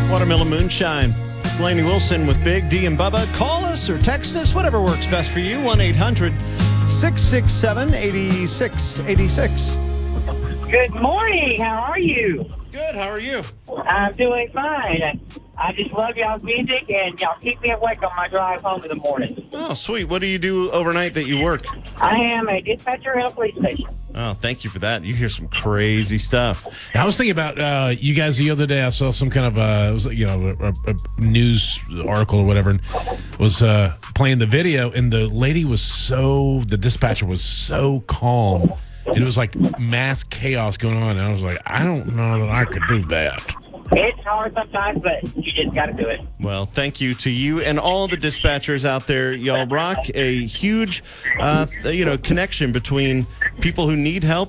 Watermelon Moonshine. It's Lainey Wilson with Big D and Bubba. Call us or text us, whatever works best for you. 1-800-667-8686. Good morning. How are you? Good. How are you? I'm doing fine. I just love y'all's music, and y'all keep me awake on my drive home in the morning. Oh, sweet. What do you do overnight that you work? I am a dispatcher at a police station. Oh, thank you for that. You hear some crazy stuff. I was thinking about you guys the other day. I saw some kind of it was, a news article or whatever, and was playing the video, and the dispatcher was so calm. And it was like mass chaos going on, and I was like, I don't know that I could do that. It's hard sometimes, but you just got to do it. Well, thank you to you and all the dispatchers out there. Y'all rock a huge, connection between people who need help